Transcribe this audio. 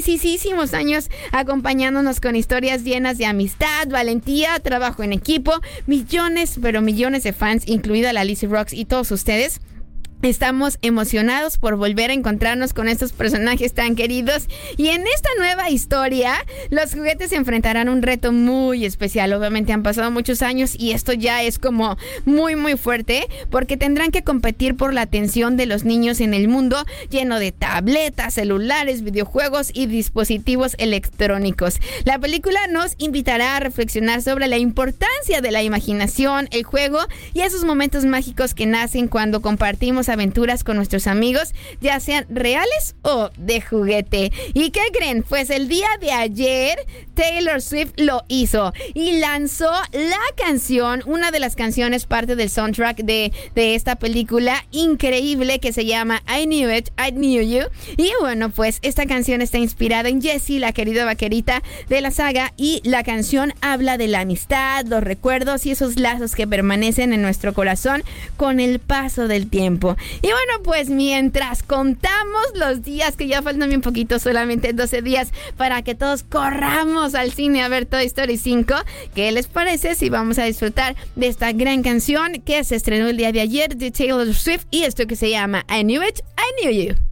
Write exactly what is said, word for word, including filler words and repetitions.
muchísimos años acompañándonos con historias llenas de amistad, valentía, trabajo en equipo, millones, pero millones de fans, incluida la Lizzie Rocks y todos ustedes. Estamos emocionados por volver a encontrarnos con estos personajes tan queridos. Y en esta nueva historia, los juguetes se enfrentarán a un reto muy especial. Obviamente han pasado muchos años y esto ya es como muy muy fuerte, porque tendrán que competir por la atención de los niños en el mundo lleno de tabletas, celulares, videojuegos y dispositivos electrónicos. La película nos invitará a reflexionar sobre la importancia de la imaginación, el juego y esos momentos mágicos que nacen cuando compartimos aventuras con nuestros amigos, ya sean reales o de juguete. ¿Y qué creen? Pues el día de ayer Taylor Swift lo hizo y lanzó la canción, una de las canciones parte del soundtrack de, de esta película increíble que se llama I Knew It, I Knew You. Y bueno, pues esta canción está inspirada en Jessie, la querida vaquerita de la saga, y la canción habla de la amistad, los recuerdos y esos lazos que permanecen en nuestro corazón con el paso del tiempo. Y bueno, pues mientras contamos los días, que ya faltan bien poquito, solamente doce días para que todos corramos al cine a ver Toy Story cinco, ¿qué les parece si vamos a disfrutar de esta gran canción que se estrenó el día de ayer de Taylor Swift y esto que se llama I Knew It, I Knew You?